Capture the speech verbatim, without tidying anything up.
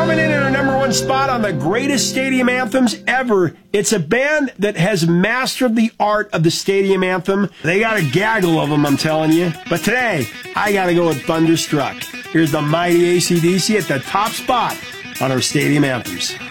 coming in at our number one spot on the greatest stadium anthems ever. It's a band that has mastered the art of the stadium anthem. They got a gaggle of them, I'm telling you. But today, I got to go with Thunderstruck. Here's the mighty A C D C at the top spot on our stadium anthems.